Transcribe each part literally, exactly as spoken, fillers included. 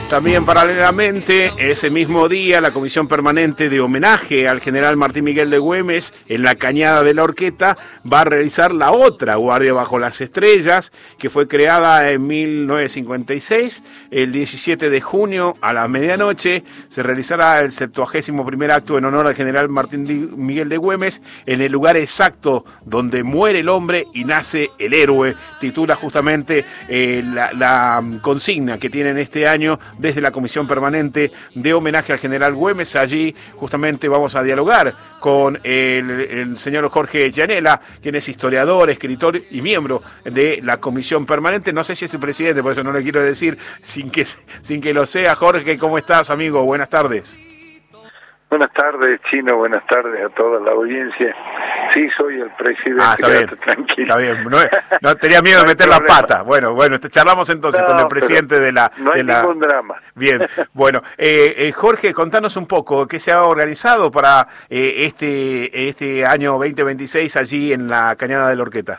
También paralelamente, ese mismo día, la Comisión Permanente de Homenaje al General Martín Miguel de Güemes en la Cañada de la Horqueta va a realizar la otra Guardia Bajo las Estrellas, que fue creada en mil novecientos cincuenta y seis. El diecisiete de junio a la medianoche se realizará el septuagésimo primer acto en honor al General Martín Miguel de Güemes en el lugar exacto donde muere el hombre y nace el héroe. Titula justamente eh, la, la consigna que tienen este año desde la Comisión Permanente de Homenaje al General Güemes. Allí justamente vamos a dialogar con el, el señor Jorge Gianella, quien es historiador, escritor y miembro de la Comisión Permanente. No sé si es el presidente, por eso no le quiero decir sin que, sin que lo sea. Jorge, ¿cómo estás, amigo? Buenas tardes. Buenas tardes, Chino, buenas tardes a toda la audiencia. Sí, soy el presidente. Ah, está bien, tranquilo. Está bien, no, no tenía miedo de meter la pata. Bueno, bueno, charlamos entonces no, con el presidente de la... No hay de la... ningún drama. Bien, bueno, eh, eh, Jorge, contanos un poco, ¿qué se ha organizado para eh, este, este año veinte veintiséis allí en la Cañada de la Horqueta?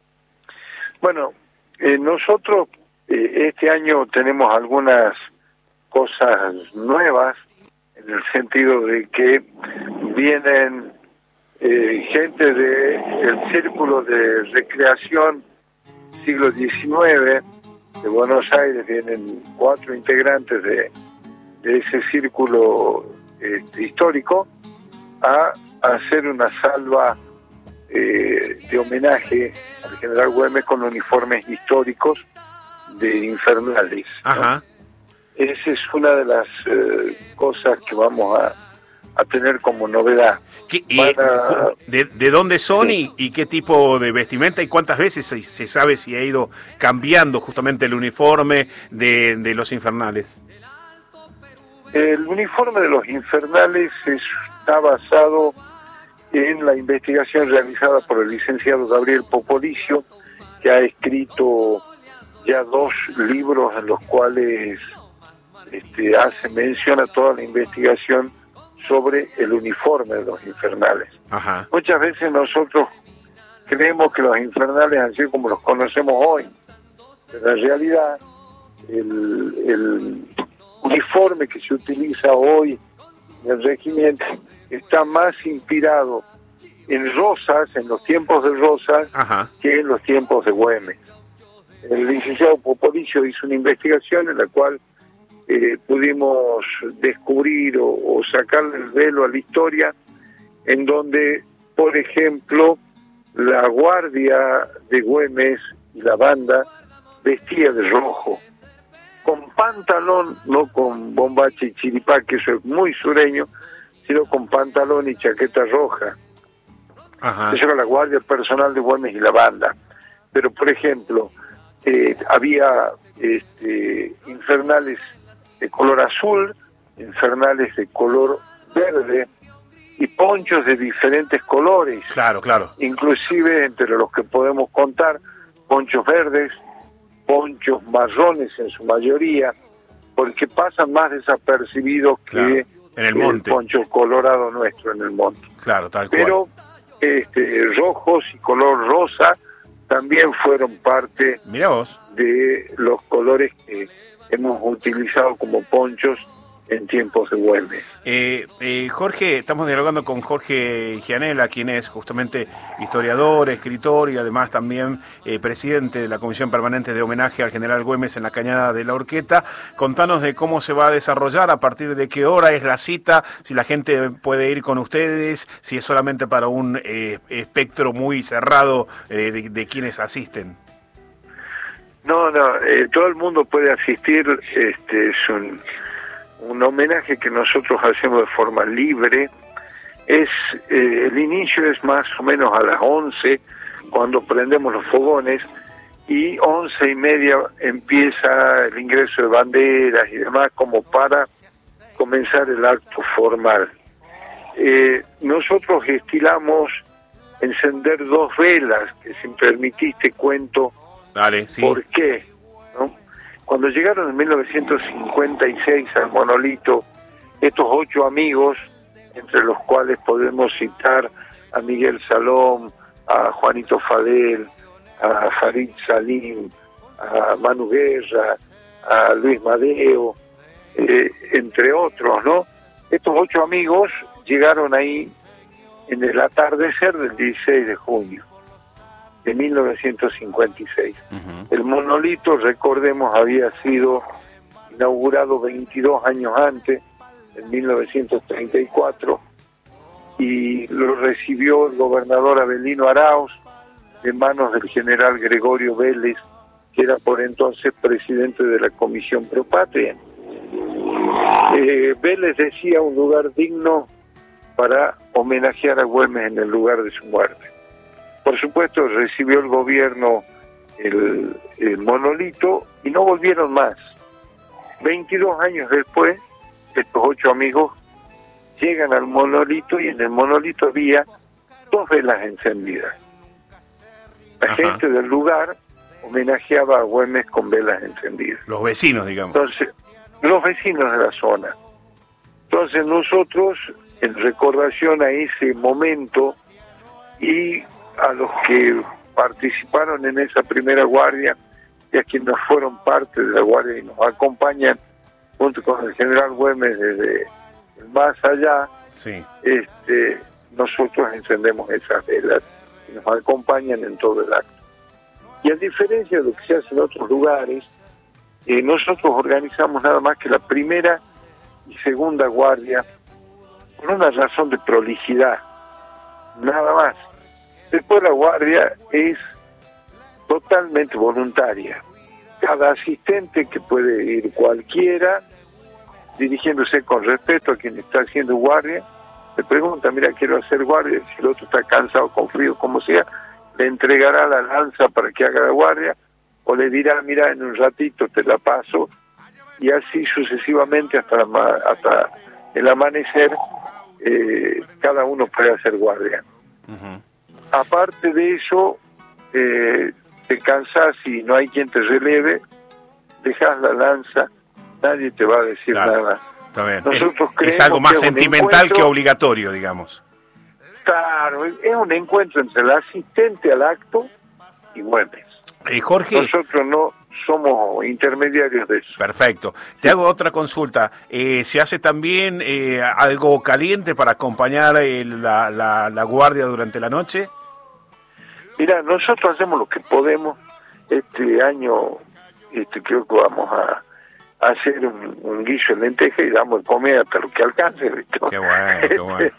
Bueno, eh, nosotros eh, este año tenemos algunas cosas nuevas, en el sentido de que vienen eh, gente del Círculo de Recreación siglo diecinueve de Buenos Aires, vienen cuatro integrantes de, de ese círculo eh, histórico a, a hacer una salva eh, de homenaje al General Güemes con uniformes históricos de infernales, ¿no? Ajá. Esa es una de las eh, cosas que vamos a, a tener como novedad. ¿Qué, y, Para... de, ¿De dónde son sí. y, y qué tipo de vestimenta y cuántas veces se, se sabe si ha ido cambiando justamente el uniforme de, de los infernales? El uniforme de los infernales está basado en la investigación realizada por el licenciado Gabriel Popolicio, que ha escrito ya dos libros en los cuales Este, hace mención a toda la investigación sobre el uniforme de los infernales. Ajá. Muchas veces nosotros creemos que los infernales han sido como los conocemos hoy, pero en realidad el, el uniforme que se utiliza hoy en el regimiento está más inspirado en Rosas, en los tiempos de Rosas, Ajá. que en los tiempos de Güemes. El licenciado Popolicio hizo una investigación en la cual Eh, pudimos descubrir o, o sacarle el velo a la historia, en donde, por ejemplo, la guardia de Güemes y la banda vestía de rojo, con pantalón, no con bombacha y chiripá, que eso es muy sureño, sino con pantalón y chaqueta roja. Ajá. Eso era la guardia personal de Güemes y la banda. Pero, por ejemplo, eh, había este, infernales de color azul, infernales de color verde y ponchos de diferentes colores. Claro, claro. Inclusive entre los que podemos contar, ponchos verdes, ponchos marrones en su mayoría, porque pasan más desapercibidos claro. que en el, monte. el poncho colorado nuestro en el monte. Claro, tal cual. Pero este, rojos y color rosa también fueron parte Mirá vos. de los colores que hemos utilizado como ponchos en tiempos de Güemes. Eh, eh, Jorge, estamos dialogando con Jorge Gianella, quien es justamente historiador, escritor y además también eh, presidente de la Comisión Permanente de Homenaje al General Güemes en la Cañada de la Horqueta. Contanos de cómo se va a desarrollar, a partir de qué hora es la cita, si la gente puede ir con ustedes, si es solamente para un eh, espectro muy cerrado eh, de, de quienes asisten. No, no, eh, todo el mundo puede asistir, este es un, un homenaje que nosotros hacemos de forma libre. Es eh, el inicio es más o menos a las once, cuando prendemos los fogones, y once y media empieza el ingreso de banderas y demás, como para comenzar el acto formal. Eh, nosotros estilamos encender dos velas, que si me permitiste cuento. Dale, sí. ¿Por qué? ¿No? Cuando llegaron en mil novecientos cincuenta y seis al monolito, estos ocho amigos, entre los cuales podemos citar a Miguel Salom, a Juanito Fadel, a Farid Salim, a Manu Guerra, a Luis Madeo, eh, entre otros, ¿no? Estos ocho amigos llegaron ahí en el atardecer del dieciséis de junio de mil novecientos cincuenta y seis. Uh-huh. El monolito, recordemos, había sido inaugurado veintidós años antes, en mil novecientos treinta y cuatro, y lo recibió el gobernador Avelino Arauz de manos del general Gregorio Vélez, que era por entonces presidente de la Comisión Pro Patria. Eh, Vélez decía un lugar digno para homenajear a Güemes en el lugar de su muerte. Por supuesto, recibió el gobierno el, el monolito y no volvieron más. veintidós años después, estos ocho amigos llegan al monolito y en el monolito había dos velas encendidas. La Ajá. gente del lugar homenajeaba a Güemes con velas encendidas. Los vecinos, digamos. Entonces, los vecinos de la zona. Entonces nosotros, en recordación a ese momento y a los que participaron en esa primera guardia y a quienes fueron parte de la guardia y nos acompañan junto con el general Güemes desde el más allá, sí. este, nosotros encendemos esas velas y nos acompañan en todo el acto. Y a diferencia de lo que se hace en otros lugares, eh, nosotros organizamos nada más que la primera y segunda guardia por una razón de prolijidad, nada más. Después la guardia es totalmente voluntaria. Cada asistente, que puede ir cualquiera, dirigiéndose con respeto a quien está haciendo guardia, le pregunta, mira, quiero hacer guardia, si el otro está cansado, con frío, como sea, le entregará la lanza para que haga la guardia, o le dirá, mira, en un ratito te la paso, y así sucesivamente hasta, la, hasta el amanecer, eh, cada uno puede hacer guardia. Uh-huh. Aparte de eso, eh, te cansás y no hay quien te releve, dejas la lanza, nadie te va a decir claro, nada. Está bien. Nosotros es, es algo más sentimental que obligatorio, digamos. Claro, es un encuentro entre el asistente al acto y Güemes. Eh, Jorge. Nosotros no somos intermediarios de eso. Perfecto. Te hago otra consulta. Eh, ¿Se hace también eh, algo caliente para acompañar eh, la, la, la guardia durante la noche? Mira, nosotros hacemos lo que podemos. Este año este creo que vamos a, a hacer un, un guiso de lenteja y damos de comer hasta lo que alcance. ¿Viste? Qué bueno, qué bueno.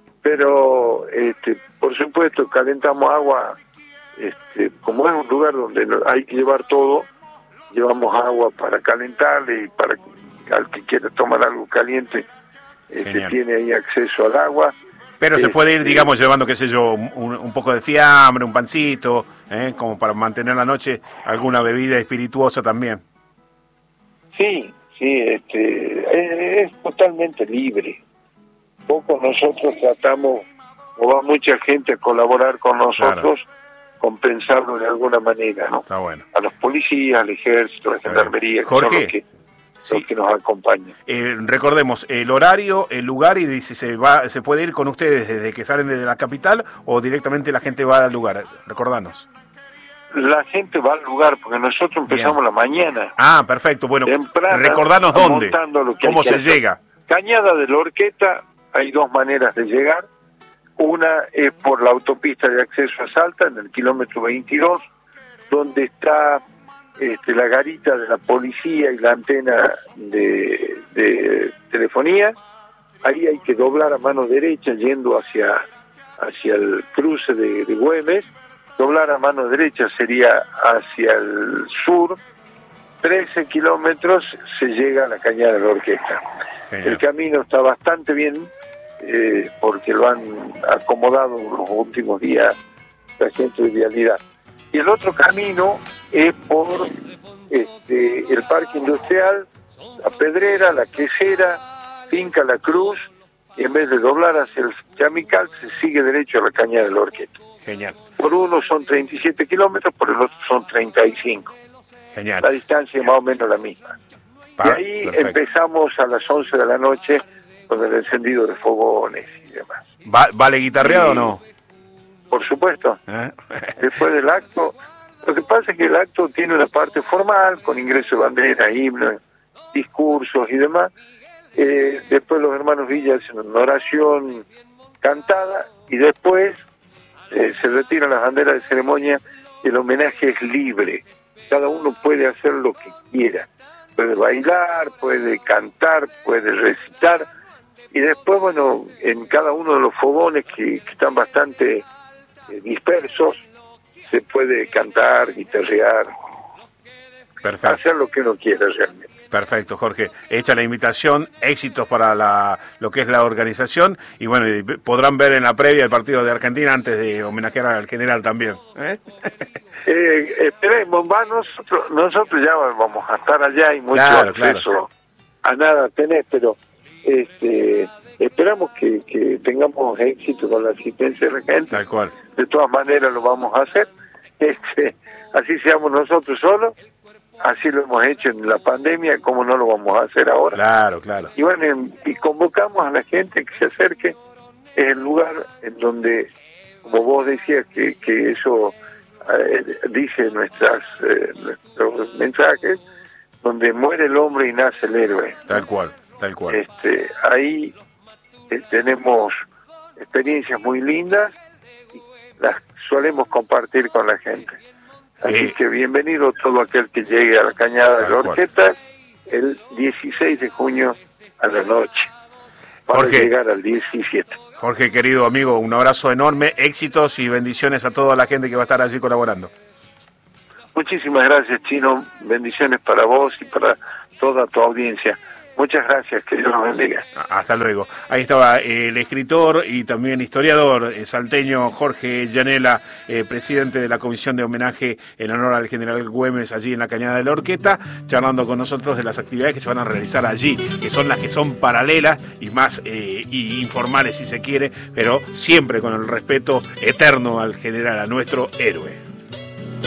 Pero, este, por supuesto, calentamos agua. Este, como es un lugar donde hay que llevar todo, llevamos agua para calentarle y para que al que quiera tomar algo caliente este, tiene ahí acceso al agua. Pero este, se puede ir, digamos, llevando, qué sé yo, un, un poco de fiambre, un pancito, ¿eh? Como para mantener la noche alguna bebida espirituosa también. Sí, sí, este, es, es totalmente libre. Poco nosotros tratamos, o va mucha gente a colaborar con nosotros, claro, compensarlo de alguna manera, ¿no? Está bueno. A los policías, al ejército, a la gendarmería, que Jorge, son los que, sí, los que nos acompañan. Eh, recordemos, el horario, el lugar y si se va, se puede ir con ustedes desde que salen desde la capital o directamente la gente va al lugar, recordanos. La gente va al lugar porque nosotros empezamos Bien. la mañana. Ah, perfecto, bueno, temprana, recordanos dónde, cómo se hacer. llega. Cañada de la Horqueta, hay dos maneras de llegar. Una es por la autopista de acceso a Salta, en el kilómetro veintidós, donde está este, la garita de la policía y la antena de, de telefonía. Ahí hay que doblar a mano derecha yendo hacia, hacia el cruce de, de Güemes. Doblar a mano derecha sería hacia el sur. trece kilómetros se llega a la Cañada de la Horqueta. Genial. El camino está bastante bien, eh, porque lo han acomodado los últimos días la gente de vialidad. Y el otro camino es por este, el Parque Industrial, la Pedrera, la Quesera, Finca La Cruz, y en vez de doblar hacia el Chamical se sigue derecho a la Cañada de la Horqueta. Genial. Por uno son treinta y siete kilómetros, por el otro son treinta y cinco. Genial. La distancia es más o menos la misma. Pa, y ahí perfecto. Empezamos a las once de la noche con el encendido de fogones y demás. ¿Va, ¿Vale guitarreado y, o no? Por supuesto. ¿Eh? Después del acto, lo que pasa es que el acto tiene una parte formal, con ingreso de bandera, himno, discursos y demás. Eh, después los hermanos Villa hacen una oración cantada y después eh, se retiran las banderas de ceremonia y el homenaje es libre. Cada uno puede hacer lo que quiera. Puede bailar, puede cantar, puede recitar. Y después, bueno, en cada uno de los fogones que, que están bastante eh, dispersos, se puede cantar, guitarrear, Perfecto. hacer lo que uno quiera realmente. Perfecto, Jorge. Hecha la invitación, éxitos para la, lo que es la organización y bueno, y podrán ver en la previa el partido de Argentina antes de homenajear al general también. ¿Eh? Eh, esperemos, va, nosotros, nosotros ya vamos a estar allá y mucho claro, acceso claro. a nada tenés, pero este, esperamos que, que tengamos éxito con la asistencia de la gente. Tal cual. De todas maneras lo vamos a hacer. Este, así seamos nosotros solos. Así lo hemos hecho en la pandemia, ¿cómo no lo vamos a hacer ahora? Claro, claro. Y bueno, y convocamos a la gente que se acerque. Es el lugar en donde, como vos decías, que, que eso eh, dice nuestras eh, nuestros mensajes, donde muere el hombre y nace el héroe. Tal cual, tal cual. Este, ahí eh, tenemos experiencias muy lindas y las solemos compartir con la gente. Así Eh, que bienvenido todo aquel que llegue a la Cañada de la cual. Horqueta el dieciséis de junio a la noche. Para Jorge. llegar al diecisiete. Jorge, querido amigo, un abrazo enorme, éxitos y bendiciones a toda la gente que va a estar allí colaborando. Muchísimas gracias, Chino. Bendiciones para vos y para toda tu audiencia. Muchas gracias, que Dios los bendiga. Hasta luego. Ahí estaba el escritor y también historiador eh, salteño Jorge Llanela, eh, presidente de la Comisión de Homenaje en honor al general Güemes allí en la Cañada de la Horqueta, charlando con nosotros de las actividades que se van a realizar allí, que son las que son paralelas y más eh, y informales si se quiere, pero siempre con el respeto eterno al general, a nuestro héroe.